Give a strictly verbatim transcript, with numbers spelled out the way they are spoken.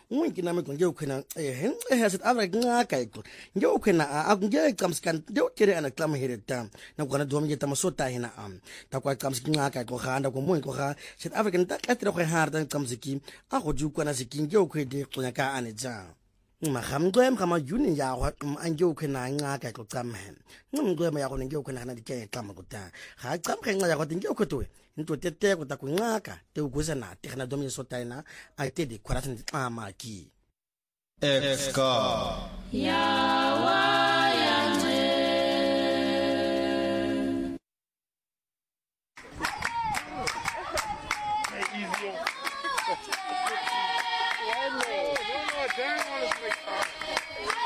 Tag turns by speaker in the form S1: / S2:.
S1: unki nami ngiyokhena eh South Africa ngaka iko ngiyokhena akungeke qamskan ndiyokere ana qama hereta nakwana domi ngeta masota hina am takwa qamskin ngaka go ganda go mo go ga South Africa nta katira go harda qamsiki a go jukwana sikin ngiyokhede qonya ka aneja magamgwem gama union ya go angiyokhena ngaka go qama ngumgwem ya go ngiyokhena na dike qama go ta ga qama nqa ya go ngiyokhotowe into tete go ta kungaka te uguza na te kana domi sota hina a te de kwaratin ama ki
S2: Exka
S3: Yawa Yangwe
S4: No, no, no, damn,